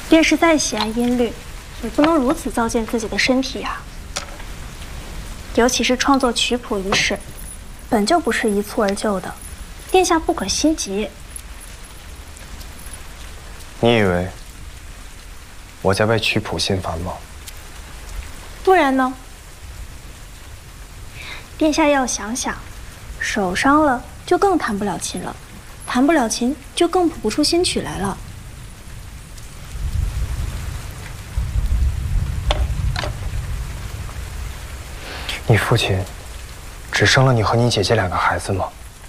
便是再喜爱音律，也不能如此糟践自己的身体呀。尤其是创作曲谱一事，本就不是一蹴而就的，殿下不可心急。 你以为我在为曲谱心烦吗？ 不然呢？殿下要想想，手伤了就更弹不了琴了，弹不了琴就更谱不出新曲来了。 你父亲只生了你和你姐姐2个孩子吗？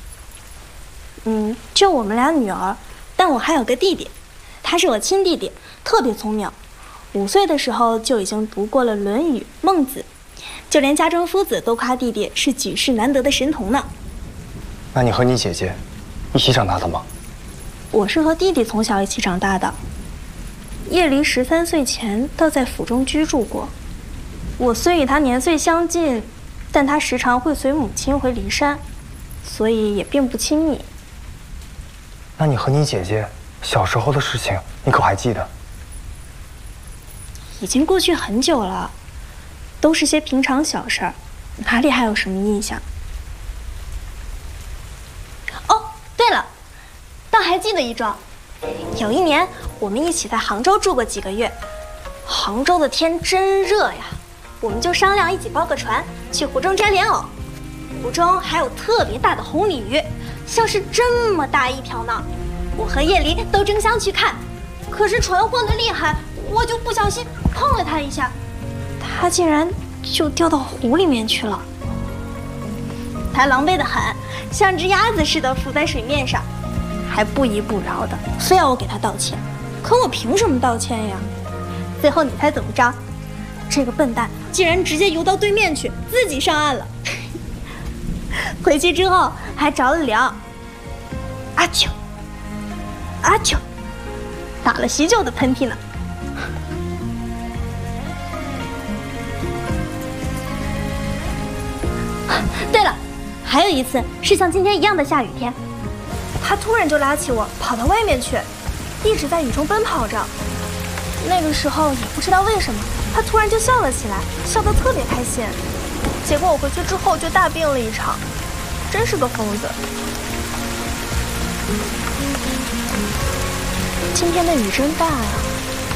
就我们俩女儿，但我还有个弟弟，他是我亲弟弟，特别聪明。5岁的时候就已经读过了《论语》《孟子》，就连家中夫子都夸弟弟是举世难得的神童呢。 那你和你姐姐一起长大的吗？ 我是和弟弟从小一起长大的，叶离13岁前倒在府中居住过。我虽与他年岁相近，但他时常会随母亲回骊山，所以也并不亲密。 那你和你姐姐小时候的事情，你可还记得？ 已经过去很久了，都是些平常小事儿，哪里还有什么印象？哦，对了，倒还记得一桩。有一年，我们一起在杭州住过几个月，杭州的天真热呀。我们就商量一起包个船去湖中摘莲藕，湖中还有特别大的红鲤鱼，像是这么大一条呢。我和叶离都争相去看，可是船晃得厉害，我就不小心碰了它一下，它竟然就掉到湖里面去了。它狼狈得很，像只鸭子似的浮在水面上，还不依不饶的，非要我给它道歉。可我凭什么道歉呀？最后你猜怎么着？这个笨蛋竟然直接游到对面去，自己上岸了。回去之后还着了凉，阿秋，阿秋，打了许久的喷嚏呢。对了，还有一次是像今天一样的下雨天，他突然就拉起我跑到外面去，一直在雨中奔跑着。那个时候也不知道为什么，他突然就笑了起来，笑得特别开心。结果我回去之后就大病了一场，真是个疯子。今天的雨真大啊！